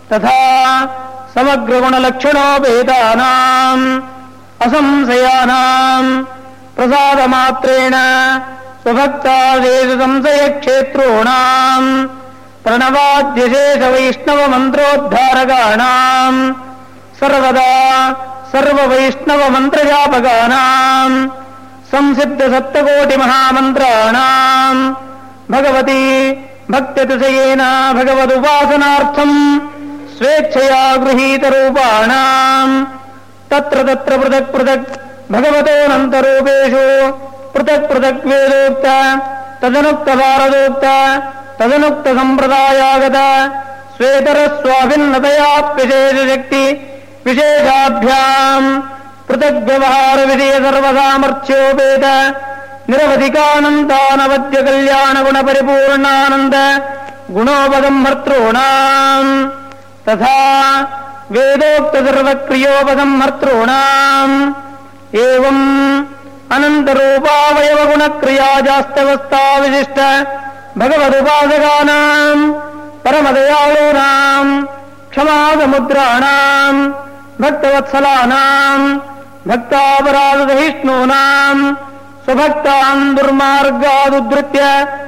ತಥಾ ಸಮಗ್ರಗುಣಲಕ್ಷಣೋ ಭೇದಾನಾಂ ಅಸಂಶಯಾನಾಂ ಪ್ರಸಾದ ಮಾತ್ರೇಣ ಸ್ವಭಕ್ತಾದೇಶ ಸಂಶಯ ಕ್ಷೇತ್ರೋಣಾಂ ಪ್ರಣವಾದ್ಯಶೇಷ ವೈಷ್ಣವ ಮಂತ್ರೋದ್ಧಾರಗಾಣಾಂ ಸರ್ವದಾ ಸರ್ವ ವೈಷ್ಣವ ಮಂತ್ರಜಾಪಗಾನಾಂ ಸಂಸಿದ್ಧ ಸಪ್ತಕೋಟಿ ಮಹಾಮಂತ್ರಾಣಾಂ ಭಗವತಿ ಭಕ್ತ್ಯತಿಶಯೇನ ಭಗವದುಪಾಸನಾರ್ಥಂ ಸ್ವೇಚ್ಛಯಾ ಗೃಹೀತ ರೂಪಾಣಾಂ ತತ್ರ ತತ್ರ ಪೃಥಕ್ ಪೃಥಕ್ ಭಗವತೋನಂತರೂಪೇಷು ಪೃಥಕ್ ಪೃಥಕ್ ವೇದೋಕ್ತ ತದನುಕ್ತ ಭಾರದೋಕ್ತ ತದನುಕ್ತ ಸಂಪ್ರದಾಯಾಗತ ಸ್ವೇತರ ಸ್ವಾಭಿನ್ನತಯಾಪ್ಯಶೇಷ ಶಕ್ತಿ ವಿಶೇಷಾಭ್ಯಾಂ ಪೃಥಕ್ ವ್ಯವಹಾರ ವಿಷಯ ಸರ್ವಸಾಮರ್ಥ್ಯೋಪೇತ ನಿರವಧಿಕಾನಂದಾನವದ್ಯ ಕಲ್ಯಾಣ ಗುಣ ಪರಿಪೂರ್ಣಾನಂದ ಗುಣೋಪಗಂ ಭರ್ತॄಣಾಂ ತಥಾ ವೇದೋಕ್ತ ಸರ್ವಕ್ರಿಯೋಪಗಂ ಭರ್ತॄಣಾಂ ಏವಂ ಅನಂತರೂಪಾವಯವ ಗುಣಕ್ರಿಯಾಜಾಸ್ತವಸ್ಥಾ ವಿಶಿಷ್ಟ ಭಗವದುಪಾಸಕಾನಾಂ ಪರಮದಯಾಳೂನಾಂ ಕ್ಷಮಾಸಮುದ್ರಾಣಾಂ ಭಕ್ತವತ್ಸಲಾನಾಂ ಭಕ್ತಾಪರಾಧಸಹಿಷ್ಣೂನಾಂ ಸ್ವಭಕ್ತಾನ್ ದುರ್ಮಾರ್ಗಾದುದ್ಧೃತ್ಯ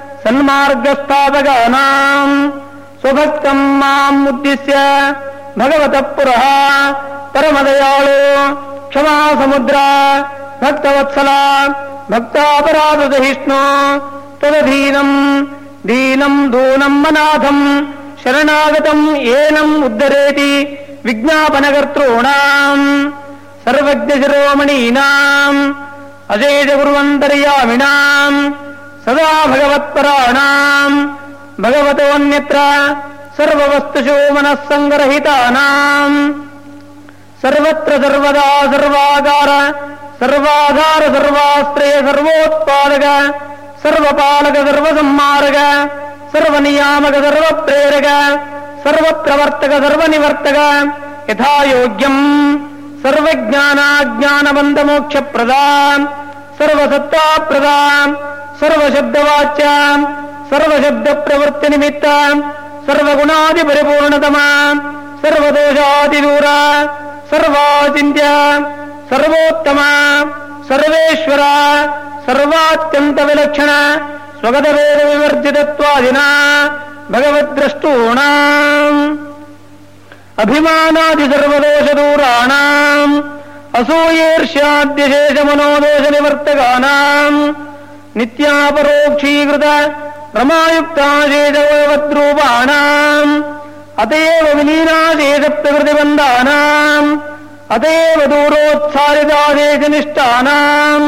ಸನ್ಮಾರ್ಗಸ್ಥಾಪಕಾನಾಂ ಸ್ವಭಕ್ತಂ ಮಾಂ ಉದ್ದಿಶ್ಯ ಭಗವತಃ ಪುರಃ ಪರಮದಯಾಳು ಕ್ಷಮಾಸಮುದ್ರ ಭಕ್ತವತ್ಸಲ ಭಕ್ತಾಪರಾಧಸಹಿಷ್ಣು ತದಧೀನಂ ದೀನಂ ದೂನಂ ಅನಾಥಂ ಶರಣಾಗತಂ ಏನಂ ಉದ್ಧರೇತಿ ವಿಜ್ಞಾಪನಕರ್ತॄಣಾಂ ಸರ್ವಜ್ಞ ಶಿರೋಮಣೀನಾಂ ಅಶೇಷ ಗುರುವಂತರ್ಯಾಮಿಣಾಂ ಸದಾ ಭಗವತ್ಪರಾಣಾಂ ಭಗವತೋನ್ಯತ್ರ ಸರ್ವವಸ್ತುಷು ಮನಸ್ಸಂಗರಹಿತಾನಾಂ ಸರ್ವತ್ರ ಸರ್ವದಾ ಸರ್ವಾಗಾರ ಸರ್ವಾಧಾರ ಸರ್ವಾಶ್ರಯ ಸರ್ವೋತ್ಪಾದಕ ಸರ್ವಪಾಲಕ ಸರ್ವಸಂಹಾರಕ ಸರ್ವನಿಯಾಮಕ ಸರ್ವಪ್ರೇರಕ ಸರ್ವಪ್ರವರ್ತಕ ಸರ್ವನಿವರ್ತಕ ಯಥಾಯೋಗ್ಯಂ ಸರ್ವಜ್ಞಾನಾಜ್ಞಾನಬಂಧಮೋಕ್ಷಪ್ರದಾಂ ಸರ್ವಸತ್ತಾಪ್ರದಾಂ ಸರ್ವಶಬ್ದವಾಚ್ಯಾಂ ಸರ್ವಶಬ್ದಪ್ರವೃತ್ತಿನಿಮಿತ್ತ ಸರ್ವಗುಣಾದಿಪರಿಪೂರ್ಣತಮಾಂ ಸರ್ವದೋಷಾದಿದೂರ ಸರ್ವಾಚಿಂತ್ಯ ಸರ್ವೋತ್ತಮ ಸರ್ವೇಶ್ವರ ಸರ್ವಾತ್ಯಂತ ವಿಲಕ್ಷಣ ಸ್ವಗತವೇದ ವಿವರ್ಜಿತತ್ವಾದಿನ ಭಗವದ್ದ್ರಷ್ಟೂಣಾಂ ಅಭಿಮಾನಾದಿ ಸರ್ವದೋಷದೂರಾಣಾಂ ಅಸೂಯೇರ್ಷ್ಯಾದ್ಯಶೇಷ ಮನೋದೋಷ ನಿವರ್ತಕಾನಾಂ ನಿತ್ಯಾಪರೋಕ್ಷೀಕೃತ ರಮಾಯುಕ್ತಾಶೇಷವದ್ರೂಪಾಣಾಂ ಅತಯೇವ ವಿಲೀನಾಶೇಷ ಪ್ರಕೃತಿಬಂಧಾನಾಂ ಅತಯೇವ ದೂರೋತ್ಸಾರಿತಾಶೇಷನಿಷ್ಠಾನಾಂ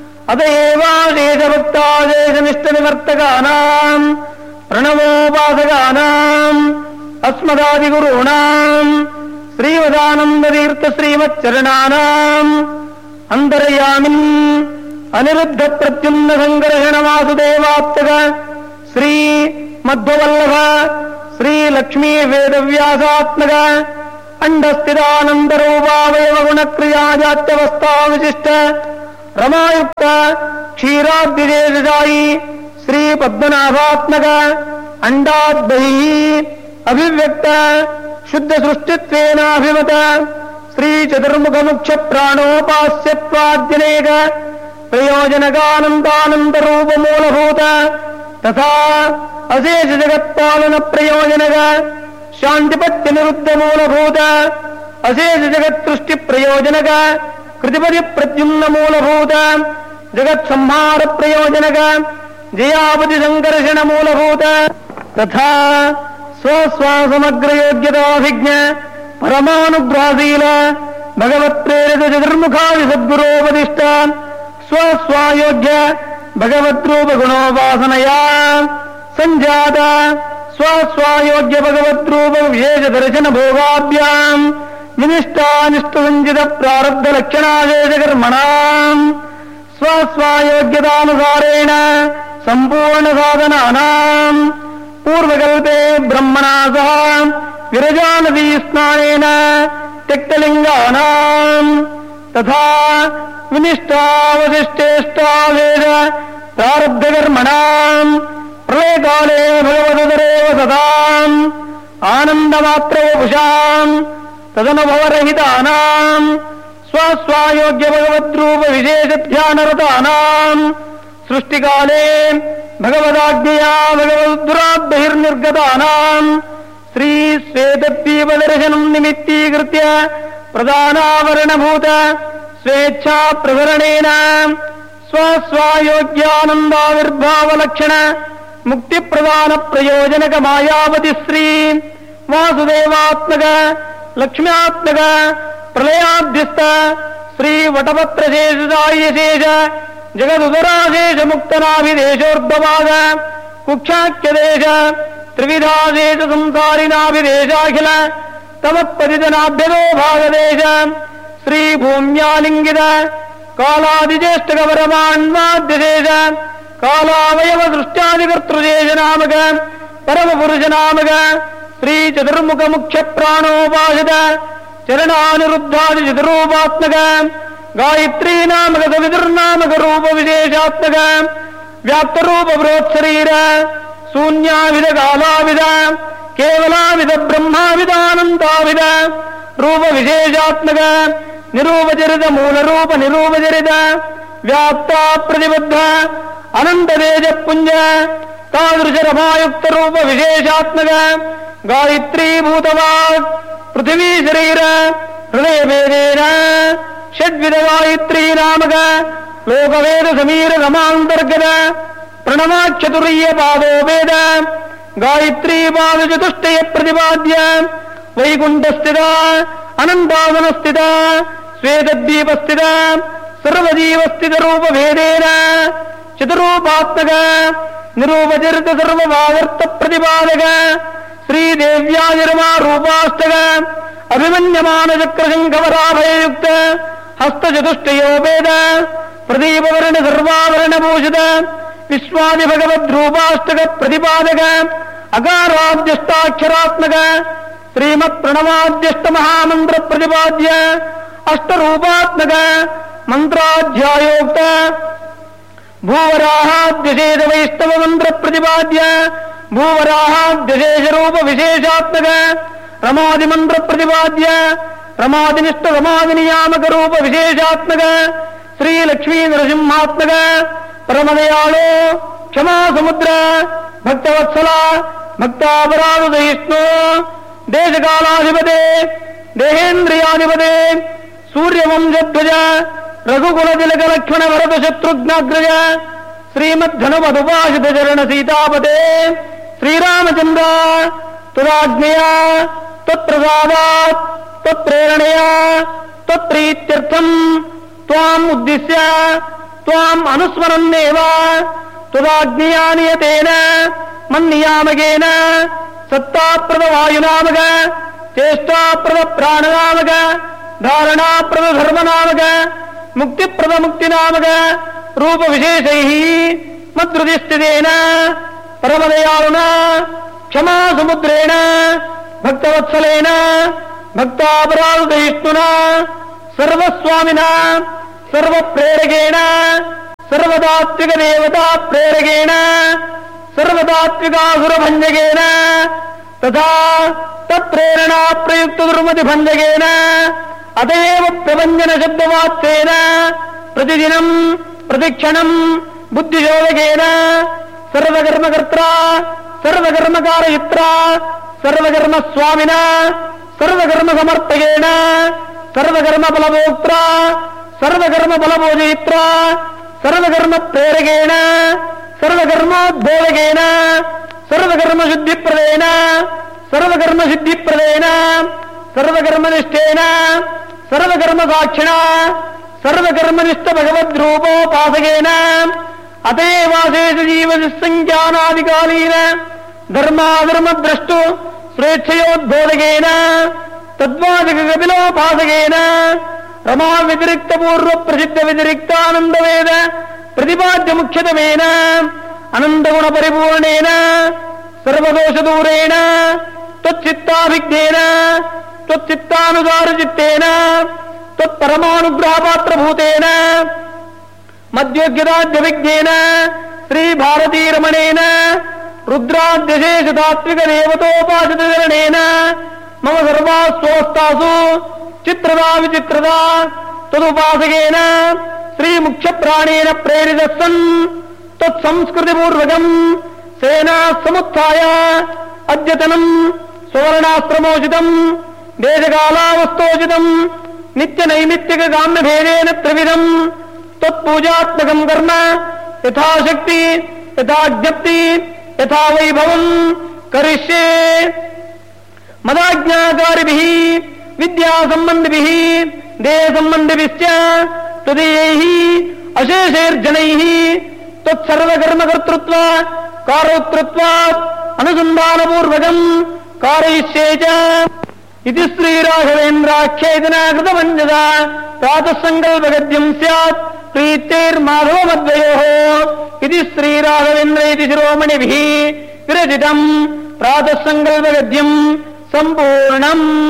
ಅತಯೇವಾಶೇಷಭಕ್ತಾಶೇಷನಿಷ್ಠನಿವರ್ತಕಾನಾಂ ಪ್ರಣವೋಪಾಸಕಾನಾಂ ಅಸ್ಮದಾದಿಗುರುಣಾಂ ಶ್ರೀಮದಾನಂದತೀರ್ಥ ಶ್ರೀಮಚ್ಚರಣಾನಾಂ ಅಂತರ್ಯಾಮಿನ್ ಅನಿರುದ್ಧ ಪ್ರತ್ಯುಮ್ನ ಸಂಕರ್ಷಣ ವಾಸುದೇವಾತ್ಮಕ ಶ್ರೀ ಮಧ್ವವಲ್ಲಭ ಶ್ರೀ ಲಕ್ಷ್ಮೀ ವೇದವ್ಯಾಸಾತ್ಮಕ ಅಂಡಸ್ಥಿತಾನಂದರೂಪಾವಯವ ಗುಣಕ್ರಿಯಾಜಾತ್ಯವಸ್ಥಾ ವಿಶಿಷ್ಟ ರಮಾಯುಕ್ತ ಕ್ಷೀರಾದ್ವಿಜೇಶಾಯಿ ಶ್ರೀ ಪದ್ಮನಾಭಾತ್ಮಕ ಅಂಡಾದ್ಬಹಿ ಅಭಿವ್ಯಕ್ತ ಶುದ್ಧ ಸೃಷ್ಟಿತ್ವೇನಾಭಿಮತ ಶ್ರೀ ಚತುರ್ಮುಖ ಮುಖ್ಯ ಪ್ರಾಣೋಪಾಸ್ಯತ್ವಾದ್ಯನೇಕ ಪ್ರಯೋಜನಕಾನಂದಾನಂದ ರೂಪ ಮೂಲಭೂತ ತಥಾ ಅಶೇಷ ಜಗತ್ಪಾಲನ ಪ್ರಯೋಜನಕ ಶಾಂತಿಪತ್ಯ ನಿರುದ್ಧ ಮೂಲಭೂತ ಅಶೇಷ ಜಗತ್ಸೃಷ್ಟಿ ಪ್ರಯೋಜನಕ ಕೃತಿಪದಿ ಪ್ರದ್ಯುಮ್ನ ಮೂಲಭೂತ ಜಗತ್ ಸಂಹಾರ ಪ್ರಯೋಜನಕ ಜಯಾಪತಿ ಸಂಕರ್ಷಣ ಮೂಲಭೂತ ತಥಾ ಸ್ವಸ್ವಾಸಮಗ್ರ ಯೋಗ್ಯತಾಭಿಜ್ಞ ಪರಮಾನುಗ್ರಹಶೀಲ ಭಗವತ್ಪ್ರೇರಿತ ಚತುರ್ಮುಖಾದಿ ಸದ್ಗುರೋಪದಿಷ್ಟ ಸ್ವಸ್ವಾಯೋಗ್ಯ ಭಗವದ್ರೂಪ ಗುಣೋಪಾಸನಯ ಸಂಜಾತ ಸ್ವಸ್ವಾಯೋಗ್ಯ ಭಗವದ್ರೂಪ ವಿಶೇಷ ದರ್ಶನ ಭೋಗಾಭ್ಯಾಂ ನಿನಿಷ್ಠಾನಿಷ್ಠ ಸಂಚಿತ ಪ್ರಾರಬ್ಧ ಲಕ್ಷಣಾದೇಶ ಕರ್ಮಣಾಂ ಸ್ವಸ್ವಾಯೋಗ್ಯತಾನುಸಾರೇಣ ಸಂಪೂರ್ಣ ಸಾಧನಾನಾಂ ಪೂರ್ವಕಲ್ಪೆ ಬ್ರಹ್ಮಣಾ ಸಹ ವಿರಜಾನದೀ ಸ್ನಾನೇನ ತ್ಯಕ್ತಲಿಂಗಾನಾಂ ತಥಾ ವಿನಿಷ್ಠಾವಶಿಷ್ಟೇಷ್ಟಾವೇದ ಪ್ರಾರಬ್ಧಕರ್ಮಣಾಂ ಪ್ರಳಯಕಾಲೇ ಭಗವದರೇವ ಸದಾಂ ಆನಂದ ಮಾತ್ರ ವಪುಷಾಂ ತದನುಭವರಹಿತಾನಾಂ ಸ್ವಸ್ವಾಯೋಗ್ಯ ಭಗವದ್ರೂಪ ವಿಶೇಷ ಧ್ಯಾನರತಾನಾಂ ಸೃಷ್ಟಿಕಾಲೇ ಭಗವದಾಜ್ಞೆಯಾ ಭಗವದ್ದುರಾದ್ಬಹಿರ್ನಿರ್ಗತಾನಾಂ ಶ್ರೀ ಶ್ವೇತದ್ವೀಪದರ್ಶನಂ ನಿಮಿತ್ತೀಕೃತ್ಯ ಪ್ರಧಾನಾವರಣಭೂತ ಸ್ವೇಚ್ಛಾ ಪ್ರಸರಣೇನ ಸ್ವಸ್ವಾಯೋಗ್ಯಾನಂದಾವಿರ್ಭಾವಲಕ್ಷಣ ಮುಕ್ತಿಪ್ರದಾನ ಪ್ರಯೋಜನಕ ಮಾಯಾವತಿ ಶ್ರೀ ವಾಸುದೇವಾತ್ಮಕ ಲಕ್ಷ್ಮ್ಯಾತ್ಮಕ ಪ್ರಲಯಾಧ್ಯಸ್ಥ ಶ್ರೀ ವಟಪತ್ರಶೇಷಾಯಶೇಷ ಜಗದುದರಾಶೇಷ ಮುಕ್ತನಾಭಿದೇಶೋರ್ಧವಾದ ಕುಕ್ಷಾಖ್ಯದೇಶ ತ್ರಿವಿಧಾದೇಶ ಸಂಸಾರಿನಾಭಿದೇಶಾಖಿಲ ತಮತ್ಪತಿತನಾಭ್ಯದೋ ಭಾಗದೇಶ ಶ್ರೀ ಭೂಮ್ಯಾಲಿಂಗಿತ ಕಾಲಾದಿಜ್ಯೇಷ್ಠಗವರಮಾನ್ವಾದ್ಯಶೇಷ ಕಾಲಾವಯವ ದೃಷ್ಟ್ಯಾದಿಕರ್ತೃಶೇಷ ನಾಮಕ ಪರಮಪುರುಷ ನಾಮಕ ಶ್ರೀ ಚತುರ್ಮುಖ ಮುಖ್ಯ ಪ್ರಾಣೋಪಾಸಿತ ಚರಣಾನಿರುದ್ಧಾದಿ ಚತುರೂಪಾತ್ಮಕ ಗಾಯತ್ರೀ ನಾಮಕ ಸವಿದುರ್ನಾಮಕ ರೂಪ ವಿಶೇಷಾತ್ಮಕ ವ್ಯಾಪ್ತರೂಪ ಬೃಹತ್ಶರೀರ ಶೂನ್ಯಾವಿಧ ಕಾಲಾವಿಧ ಕೇವಲಾವಿಧ ಬ್ರಹ್ಮಾವಿಧಾನಂತಾವಿಧ ರೂಪ ವಿಶೇಷಾತ್ಮಕ ನಿರೂಪಚರಿತ ಮೂಲರೂಪ ನಿರೂಪಚರಿತ ವ್ಯಾಪ್ತ ಪ್ರತಿಬದ್ಧ ಅನಂತ ತೇಜ ಪುಂಜ ತಾದೃಶ ರಮಾಯುಕ್ತ ರೂಪ ವಿಶೇಷಾತ್ಮಕ ಗಾಯತ್ರೀ ಭೂತವಾಗ್ ಪೃಥಿವೀ ಶರೀರ ಹೃದಯ ಭೇದೇನ ಷಡ್ವಿಧ ಗಾಯತ್ರೀ ನಾಮಕ ಲೋಕವೇದ ಸಮೀರ ರಮಾಂತರ್ಗತ ಪ್ರಣವಾಚತುರ್ಯ ಪಾದೋ ವೇದ ಗಾಯತ್ರೀ ಪಾದ ಚತುಷ್ಟಯ ಪ್ರತಿಪಾದ್ಯ ವೈಕುಂಠಸ್ಥಿತ ಅನಂತಾವನಸ್ಥಿತ ಶ್ವೇತದ್ವೀಪಸ್ಥಿತ ಸರ್ವಜೀವಸ್ಥಿತ ರೂಪ ಭೇದೇನ ಚತುರೂಪಾತ್ಮಕ ನಿರೂಪಚರಿತ ಸರ್ವಭಾವರ್ಥ ಪ್ರತಿಪಾದಕ ಶ್ರೀದೇವ್ಯಾನಿರ್ಮಾ ರೂಪಾಷ್ಟಕ ಅಭಿಮನ್ಯಮಾನ ಚಕ್ರಶಂಖವರಾಭಯಯುಕ್ತ ಹಸ್ತಚತುಷ್ಟಯೋ ವೇದ ಪ್ರದೀಪವರ್ಣ ಸರ್ವಾವರಣ ಭೂಷಿತ ವಿಶ್ವಾದಿ ಭಗವದ್ರೂಪಾಷ್ಟಕ ಪ್ರತಿಪಾದಕ ಅಕಾರಾದ್ಯಷ್ಟಾಕ್ಷರಾತ್ಮಕ ಶ್ರೀಮತ್ ಪ್ರಣವಾದ್ಯಷ್ಟ ಮಹಾಮಂತ್ರ ಪ್ರತಿಪಾದ್ಯ ಅಷ್ಟರೂಪಾತ್ಮಕ ಮಂತ್ರಾಧ್ಯಾಯೋಕ್ತ ಭೂವರಾಹಾದ್ಯಶೇಷ ವೈಷ್ಣವ ಮಂತ್ರ ಪ್ರತಿಪಾದ್ಯ ಭೂವರಾಹಾದ್ಯಶೇಷ ರೂಪ ವಿಶೇಷಾತ್ಮಕ ರಮಾದಿ ಮಂತ್ರ ಪ್ರತಿಪಾದ್ಯ ರಮಾದಿನಿಷ್ಠ ರಮಾದಿ ನಿಯಾಮಕ ರೂಪ ವಿಶೇಷಾತ್ಮಕ ಶ್ರೀ ಲಕ್ಷ್ಮೀ ನರಸಿಂಹಾತ್ಮಕ ಪರಮದಯಾಳು ಕ್ಷಮಾ ಸಮುದ್ರ ಭಕ್ತವತ್ಸಲ ಭಕ್ತಾಪರಾಧ ಸಹಿಷ್ಣು ದೇಶಕಾಲಾಧಿಪತೆ ದೇಹೇಂದ್ರಿಯಾಧಿಪತೆ ಸೂರ್ಯವಂಶಧ್ವಜ ರಘುಕುಲ ತಿಲಕ ಲಕ್ಷ್ಮಣ ಭರತ ಶತ್ರುಘ್ನಾಗ್ರಜ ಶ್ರೀಮದ್ಧನುಮಧುಪಾಶಿತ ಚರಣ ಸೀತಾಪತೆ ಶ್ರೀರಾಮಚಂದ್ರ ತುರಾಜ್ಞೆಯ ತ್ವತ್ಪ್ರಸಾದಾತ್ ತ್ವತ್ಪ್ರೇರಣೆಯ ತ್ವತ್ಪ್ರೀತ್ಯರ್ಥಂ ತ್ವಾಂ ಉದ್ದಿಶ್ಯ ತ್ವಾಂ ಅನುಸ್ಮರನ್ನೇವ ತ್ವದಾಜ್ಞೆಯಾ ನಿಯತೇನ ಮನ್ನಿಯಾಮಕೇನ ಸತ್ತಾಪ್ರದ ವಾಯುನಾಮಕ ಚೇಷ್ಟಾಪ್ರದ ಪ್ರಾಣನಾಮಕ ಧಾರಣಾಪ್ರದ ಧರ್ಮನಾಮಕ ಮುಕ್ತಿಪ್ರದ ಮುಕ್ತಿನಾಮಕ ರೂಪ ವಿಶೇಷೈಃ ಮದ್ರುತಿಸ್ಥಿತೇನ ಪರಮದಯಾಳುನಾ ಕ್ಷಮಾ ಸಮುದ್ರೇಣ ಭಕ್ತವತ್ಸಲೇನ ಭಕ್ತಾಪರಾಧಯಿಷ್ಣುನಾ ಸರ್ವಸ್ವಾಮಿನ ಸರ್ವಪ್ರೇರಕೇಣ ಸರ್ವತಾತ್ವಿಕ ದೇವತಾ ಪ್ರೇರಕೇಣ ಸರ್ವತಾತ್ವಿಕಾಸುರಭಂಜಕೇನ ತಥಾ ತತ್ಪ್ರೇರಣಾ ಪ್ರಯುಕ್ತ ದುರ್ಮತಿ ಭಂಜಕೇನ ಅತಯೇವ ಪ್ರಭಂಜನ ಶಬ್ದವಾತ್ಯೇನ ಪ್ರತಿದಿನಂ ಪ್ರತಿಕ್ಷಣಂ ಬುದ್ಧಿಶೋಧಕೇನ ಸರ್ವಕರ್ಮಕರ್ತ್ರ ಸರ್ವಕರ್ಮಕಾರಯಿತ್ರ ಸರ್ವಕರ್ಮ ಸ್ವಾಮಿನ ಸರ್ವಕರ್ಮ ಸಮರ್ಥಕೇನ ಸರ್ವಕರ್ಮ ಫಲಭೋಕ್ತ್ರ ಸರ್ವಕರ್ಮ ಫಲಭೋಜಯಿತ್ರ ಸರ್ವಕರ್ಮ ಪ್ರೇರಕೇಣ ಸರ್ವಕರ್ಮೋದ್ಬೋಧಕೇನ ಸರ್ವಕರ್ಮ ಶುದ್ಧಿಪ್ರದೇನ ಸರ್ವಕರ್ಮ ಸಿದ್ಧಿಪ್ರದೇನ ಸರ್ವಕರ್ಮನಿಷ್ಠೇನ ಸರ್ವಕರ್ಮ ಸಾಕ್ಷಿಣ ಸರ್ವಕರ್ಮನಿಷ್ಠ ಭಗವದ್ರೂಪೋಪಾಸಕೇನ ಅತೇವಾಶೇಷ ಜೀವಸಂಖ್ಯಾನಾದಿಕಾಲೀನ ಧರ್ಮಾಧರ್ಮಭ್ರಷ್ಟು ಸ್ವೇಚ್ಛಯೋದ್ಬೋಧಕೇನ ತದ್ವಾಚಕ ಕಪಿಲೋಪಾಸಕೇನ ರಮಾ ವ್ಯತಿರಿಕ್ತ ಪೂರ್ವ ಪ್ರಸಿದ್ಧ ವ್ಯತಿರಿಕ್ತಾನಂದ ವೇದ ಪ್ರತಿಪಾದ್ಯ ಮುಖ್ಯತಮೇನ ಅನಂತಗುಣ ಪರಿಪೂರ್ಣೇನ ಸರ್ವದೋಷ ದೂರೇಣ ತ್ವಚ್ಚಿತ್ತಾಭಿಜ್ಞೇನ ತ್ವಚ್ಚಿತ್ತಾನುಸಾರ ಚಿತ್ತೇನ ತ್ವತ್ಪರಮಾನುಗ್ರಹ ಪಾತ್ರಭೂತೇನ ಮಧ್ಯೋಗ್ಯದಾದ್ಯವಿಜ್ಞೇನ ಶ್ರೀ ಭಾರತೀರಮಣೇನ ರುದ್ರಾದ್ಯಶೇಷ ತಾತ್ವಿಕ ದೇವತೋಪಾಸಿತರಣೇನ ಮಮ ಸರ್ವಾಸ್ವಸ್ಥಾಸು ಚಿತ್ರದ ವಿಚಿತ್ರದ ತದುಪಾಸಕೇನ ಶ್ರೀ ಮುಖ್ಯ ಪ್ರಾಣೇನ ಪ್ರೇರಿತ ಸನ್ ತತ್ಸಂಸ್ಕೃತಿ ಪೂರ್ವಕಂ ಸೇನಾ ಸಮುತ್ಥಾಯ ಅದ್ಯತನಂ ಸುವರ್ಣಾಸ್ತ್ರಮೋಚಿತಂ ದೇಶಕಾಲಾವಸ್ಥೋಚಿತಂ ನಿತ್ಯ ನೈಮಿತ್ತಿಕ ಕಾಮ್ಯ ಭೇದೇನ ತ್ರಿವಿಧಂ ತತ್ಪೂಜಾತ್ಮಕಂ ಕರ್ಮ ಯಥಾಶಕ್ತಿ ಯಥಾಜ್ಞಪ್ತಿ ಯಥಾ ವೈಭವಂ ಕರಿಷ್ಯೆ ಮದಾಜ್ಞಾಕಾರಿಭಿಃ ವಿದ್ಯಾ ಸಂಬಂಧಿಭಿಃ ದೇಹ ಸಂಬಂಧಿಭಿಶ್ಚ ತದೀಯೈಃ ಅಶೇಷೈರ್ಜನೈಃ ತತ್ಸರ್ವಕರ್ಮಕರ್ತೃತ್ವ ಕಾರೋಕ್ತೃತ್ವಾತ್ ಅನುಸಂಧಾನಪೂರ್ವಕಂ कारयिष्ये च इति श्रीराघवेन्द्राख्येतनाकृतमञ्जसा प्रातःसङ्कल्पगद्यं स्यात् प्रीत्यैर्माधवमद्वयोः इति श्रीराघवेन्द्र इति शिरोमणिभिः विरचितम् प्रातःसङ्कल्पगद्यं सम्पूर्णम्।